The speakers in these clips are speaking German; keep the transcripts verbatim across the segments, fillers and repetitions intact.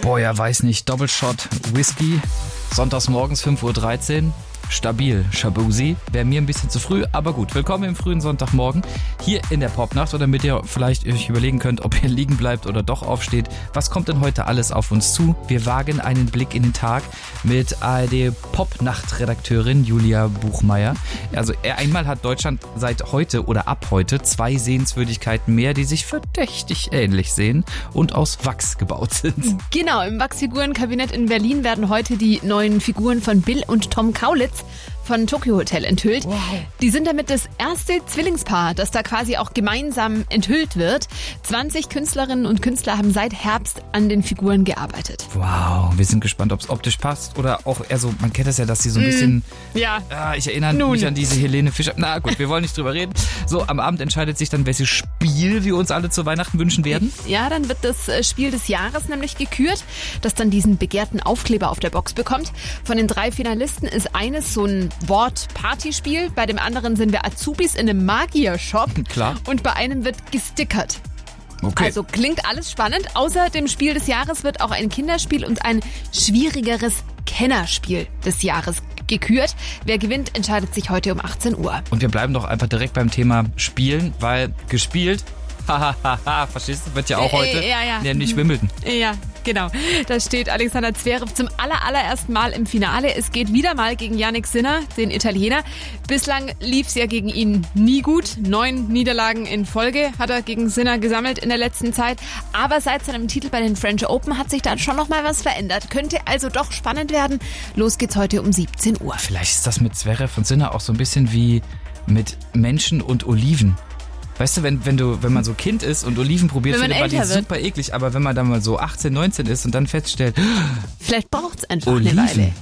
Boah, ja, weiß nicht. Doppelshot Whisky, sonntags morgens fünf Uhr dreizehn. Stabil, Shabusi. Wäre mir ein bisschen zu früh, aber gut. Willkommen im frühen Sonntagmorgen hier in der Popnacht, oder damit ihr vielleicht euch überlegen könnt, ob ihr liegen bleibt oder doch aufsteht. Was kommt denn heute alles auf uns zu? Wir wagen einen Blick in den Tag mit A R D Popnacht-Redakteurin Julia Buchmeier. Also einmal hat Deutschland seit heute oder ab heute zwei Sehenswürdigkeiten mehr, die sich verdächtig ähnlich sehen und aus Wachs gebaut sind. Genau, im Wachsfigurenkabinett in Berlin werden heute die neuen Figuren von Bill und Tom Kaulitz von Tokyo Hotel enthüllt. Wow. Die sind damit das erste Zwillingspaar, das da quasi auch gemeinsam enthüllt wird. zwanzig Künstlerinnen und Künstler haben seit Herbst an den Figuren gearbeitet. Wow, wir sind gespannt, ob es optisch passt oder auch eher so, man kennt das ja, dass sie so ein mm, bisschen, ja. Ah, ich erinnere Nun. mich an diese Helene Fischer. Na gut, wir wollen nicht drüber reden. So, am Abend entscheidet sich dann, welches Spiel wir uns alle zu Weihnachten wünschen werden. Ja, dann wird das Spiel des Jahres nämlich gekürt, das dann diesen begehrten Aufkleber auf der Box bekommt. Von den drei Finalisten ist eines so ein Wort-Partyspiel, bei dem anderen sind wir Azubis in einem Magier-Shop. Klar. Und bei einem wird gestickert. Okay. Also klingt alles spannend. Außer dem Spiel des Jahres wird auch ein Kinderspiel und ein schwierigeres Kennerspiel des Jahres gekürt. Wer gewinnt, entscheidet sich heute um achtzehn Uhr. Und wir bleiben doch einfach direkt beim Thema Spielen, weil gespielt, hahaha, verstehst du, wird ja auch heute, äh, ja, ja. nämlich Wimbledon. Ja, genau. Da steht Alexander Zverev zum aller, allerersten Mal im Finale. Es geht wieder mal gegen Jannik Sinner, den Italiener. Bislang lief es ja gegen ihn nie gut. Neun Niederlagen in Folge hat er gegen Sinner gesammelt in der letzten Zeit. Aber seit seinem Titel bei den French Open hat sich dann schon noch mal was verändert. Könnte also doch spannend werden. Los geht's heute um siebzehn Uhr. Vielleicht ist das mit Zverev und Sinner auch so ein bisschen wie mit Menschen und Oliven. Weißt du, wenn, wenn du, wenn man so Kind ist und Oliven probiert, findet man die super eklig, aber wenn man dann mal so achtzehn, neunzehn ist und dann feststellt, vielleicht braucht es einfach Oliven. eine Weile.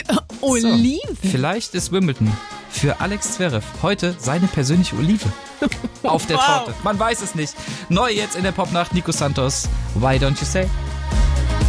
Oliven? So, vielleicht ist Wimbledon für Alex Zverev heute seine persönliche Olive auf der Wow. Torte. Man weiß es nicht. Neu jetzt in der Popnacht, Nico Santos. Why don't you say?